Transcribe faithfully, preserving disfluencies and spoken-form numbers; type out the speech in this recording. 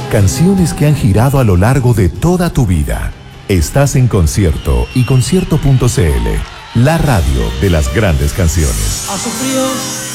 Canciones que han girado a lo largo de toda tu vida. Estás en Concierto y concierto punto c l, la radio de las grandes canciones. Ha sufrido